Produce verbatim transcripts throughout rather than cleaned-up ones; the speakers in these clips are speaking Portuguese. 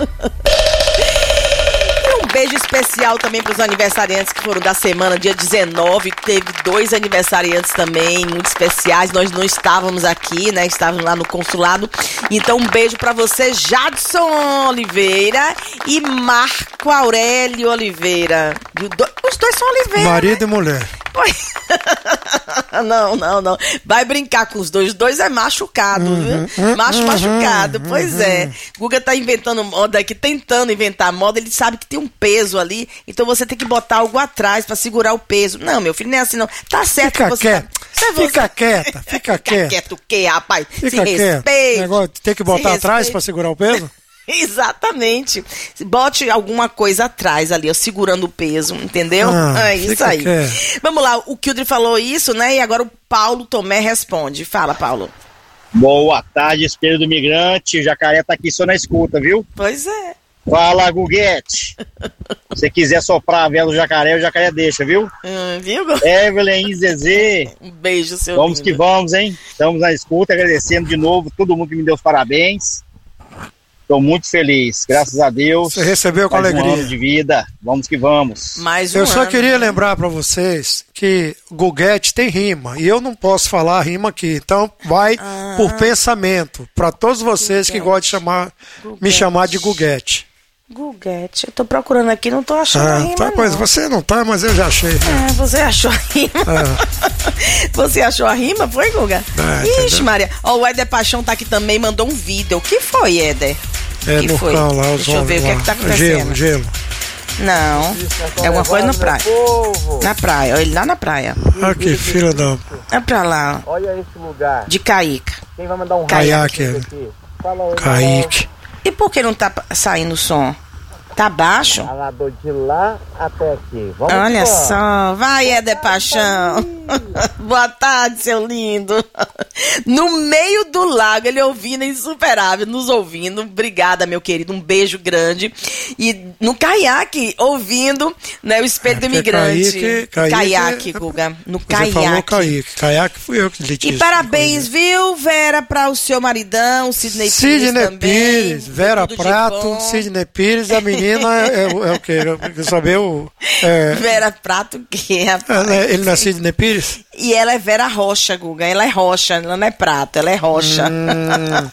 Um beijo especial também para os aniversariantes que foram da semana, dia dezenove. Teve dois aniversariantes também, muito especiais. Nós não estávamos aqui, né? Estávamos lá no consulado. Então, um beijo para você, Jadson Oliveira e Marco Aurélio Oliveira. Os dois são Oliveira. Marido né? e mulher. Oi. Não, não, não. Vai brincar com os dois. Os dois é machucado, uhum, viu? Uhum, Macho uhum, machucado. Uhum, pois uhum. é. Guga tá inventando moda aqui, tentando inventar moda. Ele sabe que tem um peso ali, então você tem que botar algo atrás pra segurar o peso. Não, meu filho, não é assim não. Tá certo fica que você... Quieta. Tá... Você... Fica quieta, fica, fica quieta. quieto o quê, rapaz? Fica Se respeite. quieto. Negócio, tem que botar atrás pra segurar o peso? Exatamente. Bote alguma coisa atrás ali, ó, segurando o peso, entendeu? Ah, é isso aí. Quieto. Vamos lá, o Kildre falou isso, né? E agora o Paulo Tomé responde. Fala, Paulo. Boa tarde, Espelho do Migrante. O Jacaré tá aqui só na escuta, viu? Pois é. Fala, Guguete. Se você quiser soprar a vela do Jacaré, o Jacaré deixa, viu? Hum, viu? Evelyn, Zezé. Um beijo, seu Vamos lindo. que vamos, hein? Estamos na escuta, agradecendo de novo todo mundo que me deu os parabéns. Estou muito feliz, graças a Deus. Você recebeu com mais alegria. Um ano de vida. Vamos que vamos. Mais um Eu só ano. queria lembrar pra vocês que Guguete tem rima e eu não posso falar a rima aqui, então vai Ah. por pensamento para todos vocês Guguete. que gostam de chamar, Guguete. me chamar de Guguete. Guguete, eu tô procurando aqui, não tô achando a Ah, rima, tá, não. pois você não tá, mas eu já achei. É, você achou a rima? É. Você achou a rima, foi, Guga? É, Ixi, entendeu? Maria. Ó, o Éder Paixão tá aqui também, mandou um vídeo. O que foi, Éder? É que no foi? cão lá, os Deixa eu ver o que é que tá acontecendo. Gelo, gelo. Não, é alguma coisa na praia. Na praia, olha ele lá na praia. Ah, que filha da... É pra lá, ó. Olha esse lugar. De Caíca. Quem vai mandar um Caiaque. raio aqui? Fala aí, Kaique. E por que não tá saindo o som? Tá baixo? Falador de lá até aqui. Vamos Olha embora. só, vai, Éder Paixão. Boa tarde, seu lindo. No meio do lago, ele ouvindo Insuperável, nos ouvindo. Obrigada, meu querido, um beijo grande. E no caiaque, ouvindo, né, o Espelho É, do porque Imigrante. Kaique- Kaique Caiaque, é- Guga. No Você falou caiaque. Kaique. Caiaque fui eu que lhe disse. E parabéns, viu, Vera, para o seu maridão, Sidney Pires Sidney também. Pires, Vera Tudo de Prato, bom. Sidney Pires, a menina é, é, o- é o quê? Eu quero saber o... É, Vera Prato, o quê, rapaz? ela é- ele não é Sidney Pires? E ela é Vera Rocha, Guga. Ela é rocha, ela não é prata, ela é rocha. Hum,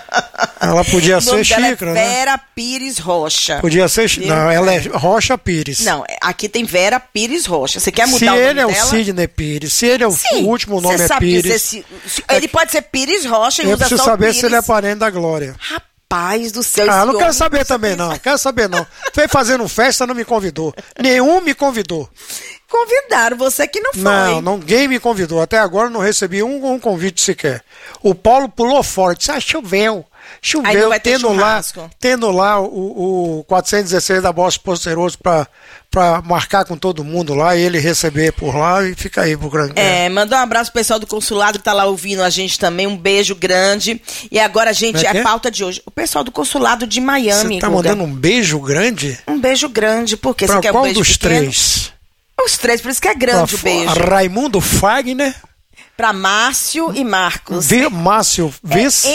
ela podia O nome ser dela xícara, é né? Vera Pires Rocha. Podia ser... xí- Viu? Não, ela é Rocha Pires. Não, aqui tem Vera Pires Rocha. Você quer Se mudar o ele nome é o dela? Sidney Pires, se ele é o, Sim, o último nome você é sabe Pires, dizer se, se- ele pode ser Pires Rocha e eu usa preciso só o saber Pires. se ele é parente da Glória. Rapaz do céu. Ah, esse não quero homem saber também não, quero saber não. Veio fazendo festa, não me convidou. Nenhum me convidou. Convidaram você que não foi. Não, ninguém me convidou. Até agora não recebi um, um convite sequer. O Paulo pulou fora, disse, ah, choveu. Aí Choveu, não vai ter tendo lá, churrasco. tendo lá o, o quatrocentos e dezesseis da Bosque Posteroso pra, pra marcar com todo mundo lá e ele receber por lá e fica aí pro grande. É, mandar um abraço pro pessoal do consulado que tá lá ouvindo a gente também, um beijo grande. E agora, gente, Como é que a é? pauta de hoje. O pessoal do consulado de Miami, Você tá Guga. mandando um beijo grande? Um beijo grande, porque Pra você quer qual um beijo dos pequeno? três? Os três, por isso que é grande Pra o beijo. Raimundo Fagner, Pra Márcio e Marcos. Vi- Márcio Vice.